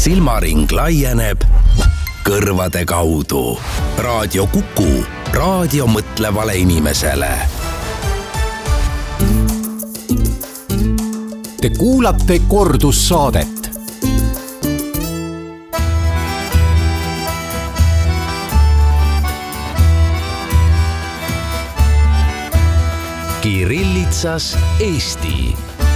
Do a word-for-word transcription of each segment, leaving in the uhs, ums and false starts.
silmaring laieneb kõrvade kaudu. Raadio Kuku, raadio mõtlevale inimesele. Te kuulate kordussaadet. Kirillitsas Eesti.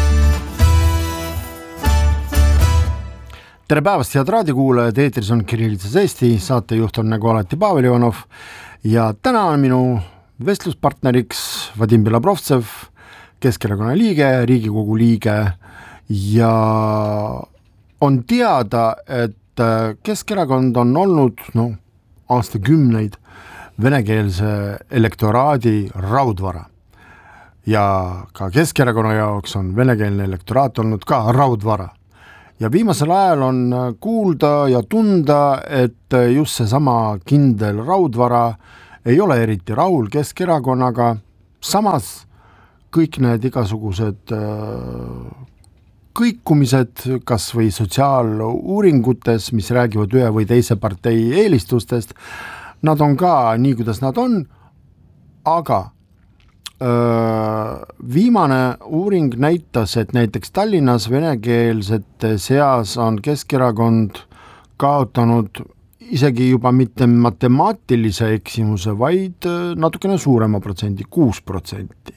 Tere päevast, head raadiokuulajad, eetris on Kirillitsas Eesti, saatejuht on nagu alati Pavel Ivanov ja täna on minu vestluspartneriks Vadim Belobrovtsev, Keskerakonna liige, Riigikogu liige ja on teada, et Keskerakond on olnud no, aastakümneid venekeelse elektoraadi raudvara. Ja ka Keskerakonna jaoks on venekeelne elektoraat olnud ka raudvara. Ja viimasel ajal on kuulda ja tunda, et just see sama kindel raudvara ei ole eriti rahul Keskerakonnaga. Samas kõik need igasugused kõikumised, kas või sotsiaaluuringutes, mis räägivad ühe või teise partei eelistustest, nad on ka nii, kuidas nad on, aga viimane uuring näitas, et näiteks Tallinnas venekeelsete seas on Keskerakond kaotanud isegi juba mitte matemaatilise eksimuse, vaid natukene suurema protsendi, kuus protsenti.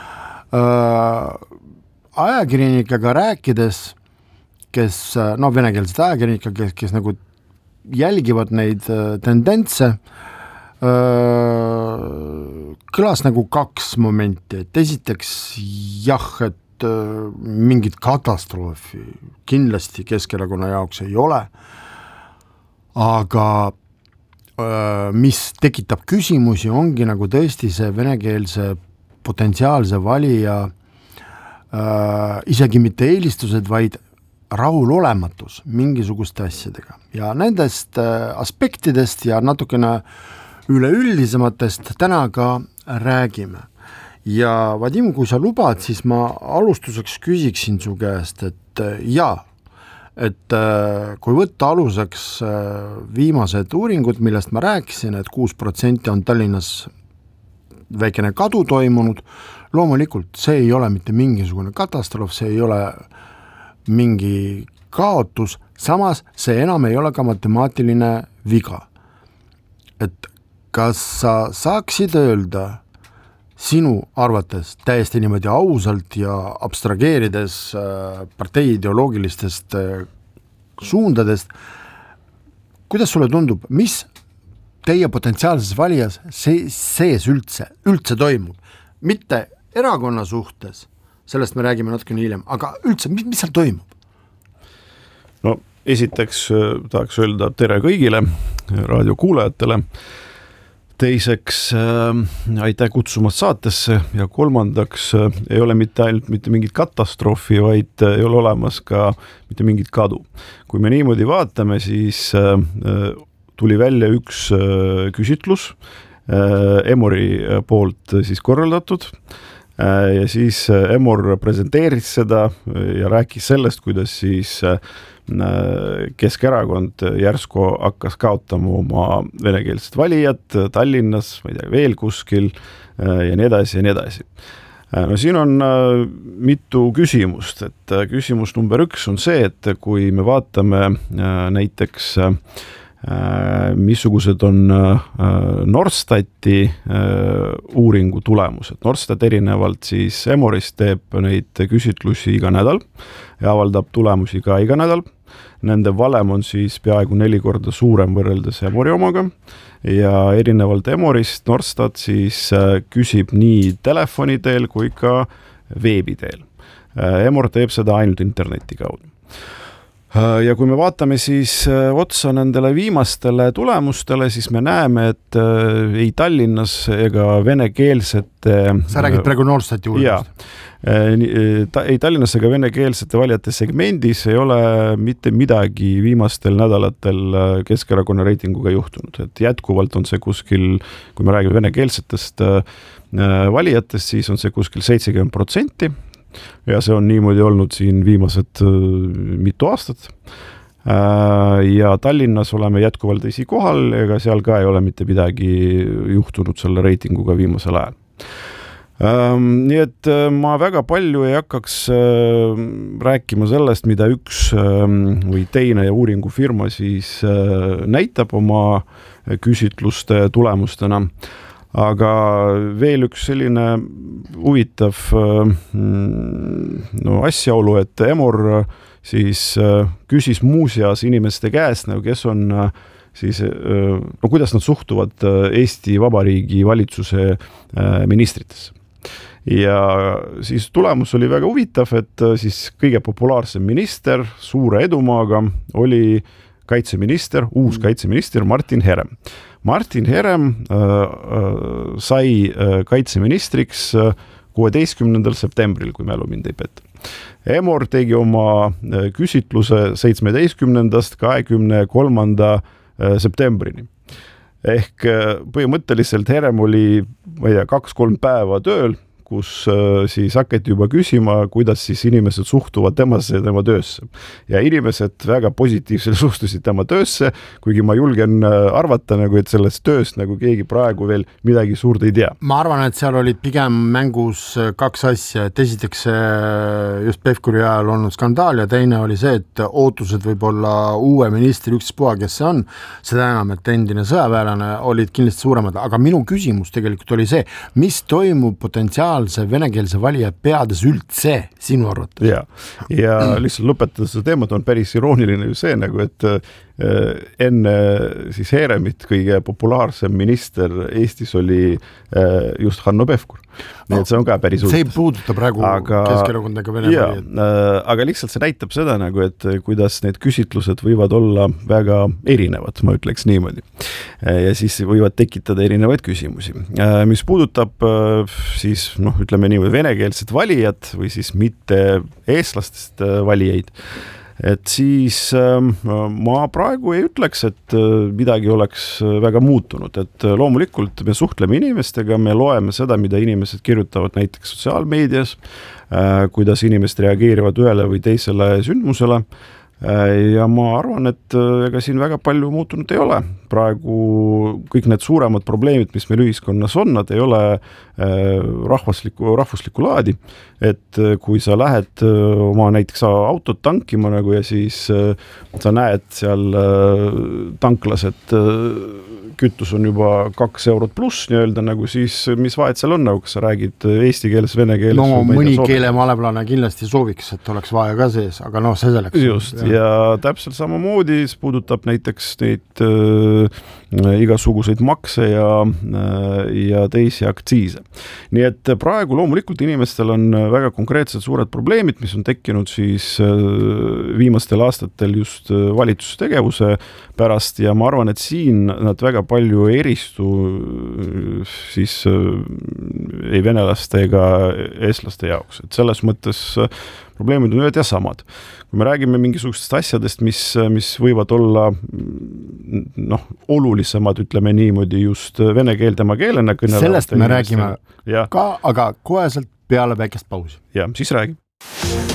Ajakirjanikega rääkides, kes, no venekeelsed ajakirjanikega, kes, kes nagu jälgivad neid tendentse, kõlas nagu kaks momenti, et esiteks jah, et mingit katastroofi kindlasti Keskerakonna jaoks ei ole, aga mis tekitab küsimusi, ongi nagu tõesti see venekeelse potentsiaalse valija isegi mitte eelistused, vaid rahulolematus mingisuguste asjadega ja nendest aspektidest ja natukene üleüldisematest täna ka räägime. Ja Vadim, kui sa lubad, siis ma alustuseks küsiksin su käest, et jaa, et kui võtta aluseks viimased uuringud, millest ma rääkisin, et kuus protsenti on Tallinnas väikene kadu toimunud, loomulikult see ei ole mitte mingisugune katastroof, see ei ole mingi kaotus, samas see enam ei ole ka matemaatiline viga. Et kas sa saaksid öelda sinu arvates täiesti niimoodi ausalt ja abstrageerides partei ideoloogilistest suundadest, kuidas sulle tundub, mis teie potentsiaalses valijas sees üldse, üldse toimub? Mitte erakonna suhtes, sellest me räägime natukene hiljem, aga üldse, mis, mis seal toimub? No esiteks tahaks öelda tere kõigile raadiokuulajatele. Teiseks äh, aitäh kutsumast saatesse ja kolmandaks äh, ei ole mitte ainult mitte mingit katastroofi, vaid äh, ei ole olemas ka mitte mingit kadu. Kui me niimoodi vaatame, siis äh, tuli välja üks äh, küsitlus äh, Emori poolt äh, siis korraldatud äh, ja siis äh, Emor presenteeris seda ja rääkis sellest, kuidas siis äh, Keskerakond järsku hakkas kaotama oma venekeelset valijat Tallinnas, ma ei tea, veel kuskil ja nii edasi ja nii edasi. No siin on mitu küsimust, et küsimus number üks on see, et kui me vaatame näiteks missugused on Norstati uuringu tulemused. Norstat erinevalt siis Emorist teeb neid küsitlusi iga nädal ja avaldab tulemusi ka iga nädal. Nende valem on siis peaaegu neli korda suurem võrreldes Emori omaga ja erinevalt Emorist Norstat siis küsib nii telefoni teel kui ka veebi teel. Emor teeb seda ainult interneti kaudu. Ja kui me vaatame siis otsa nendele viimastele tulemustele, siis me näeme, et ei Tallinnas ega venekeelsete... Sa räägid praegu Norstati uurimust. Ei Tallinnas ega venekeelsete valijate segmendis ei ole mitte midagi viimastel nädalatel Keskerakonna reitinguga juhtunud. Et jätkuvalt on see kuskil, kui me räägime venekeelsetest valijatest, siis on see kuskil seitsekümmend protsenti. Ja see on niimoodi olnud siin viimased mitu aastat. ja Tallinnas oleme jätkuvalt esikohal, ega seal ka ei ole mitte midagi juhtunud selle reitinguga viimasel ajal. Nii et ma väga palju ei hakkaks rääkima sellest, mida üks või teine uuringufirma siis näitab oma küsitluste tulemustena. Aga veel üks selline huvitav no, asjaolu, et Emor siis küsis muuseas inimeste käest, nagu kes on siis, no kuidas nad suhtuvad Eesti Vabariigi valitsuse ministritesse. Ja siis tulemus oli väga huvitav, et siis kõige populaarsem minister suure edumaaga oli kaitseminister, uus kaitseminister Martin Herem. Martin Herem äh, sai äh, kaitseministriks kuueteistkümnendal septembril, kui mälu mind ei peta. Emor tegi oma küsitluse seitsmeteistkümnendast kahekümne kolmanda septembrini. Ehk põhimõtteliselt Herem oli, ma ei tea, kaks-kolm päeva tööl, kus siis hakati juba küsima, kuidas siis inimesed suhtuvad temasse ja tema töösse. Ja inimesed väga positiivselt suhtusid tema töösse, kuigi ma julgen arvata, nagu, et sellest tööst nagu keegi praegu veel midagi suurt ei tea. Ma arvan, et seal olid pigem mängus kaks asja, et esiteks just Pevkuri ajal olnud skandaal ja teine oli see, et ootused võib-olla uue ministri ükspuha, kes see on, seda enam, et endine sõjaväelane olid kindlasti suuremad, aga minu küsimus tegelikult oli see, mis toimub potentsiaal see venekeelse valija peades üldse sinu arvates? Ja, ja lihtsalt lõpetades seda teemat on päris irooniline ju see, nagu, et enne siis Heremit kõige populaarsem minister Eestis oli just Hanno Pevkur. Nii et see on ka päris see ei puuduta praegu aga, Keskerakondega Vene ja, aga lihtsalt see näitab seda, nagu, et kuidas need küsitlused võivad olla väga erinevad, ma ütleks niimoodi. Ja siis võivad tekitada erinevaid küsimusi. Mis puudutab siis, noh, ütleme nii, venekeelset valijat või siis mitte eestlastest valijaid, et siis ma praegu ei ütleks, et midagi oleks väga muutunud, et loomulikult me suhtleme inimestega, me loeme seda, mida inimesed kirjutavad näiteks sotsiaalmeedias, kuidas inimesed reageerivad ühele või teisele sündmusele ja ma arvan, et ega siin väga palju muutunud ei ole. Praegu kõik need suuremad probleemid, mis meil ühiskonnas on, nad ei ole rahvusliku, rahvusliku laadi, et kui sa lähed oma näiteks autot tankima nagu ja siis sa näed seal tanklas, et kütus on juba kaks eurot pluss nii-öelda, nagu siis mis vahet seal on, nagu kas sa räägid eesti keeles, vene keeles? No mõni keele maleplane kindlasti sooviks, et oleks vaja ka sees, aga noh, see selleks. Just, ja, ja täpselt samamoodi puudutab näiteks neid äh, igasuguseid makse ja, äh, ja teisi aktsiise. Nii et praegu loomulikult inimestel on väga konkreetsed suured probleemid, mis on tekkinud siis äh, viimastel aastatel just valitsustegevuse pärast ja ma arvan, et siin nad väga palju eristu siis ei venelaste ega eestlaste jaoks, et selles mõttes probleemid on ühed ja samad. Kui me räägime mingisugustest asjadest, mis, mis võivad olla noh, olulisemad, ütleme niimoodi just vene keel tema keelena kõnelevate sellest me räägime ja. Ka, aga koheselt peale väikest pausi. Ja, siis räägime.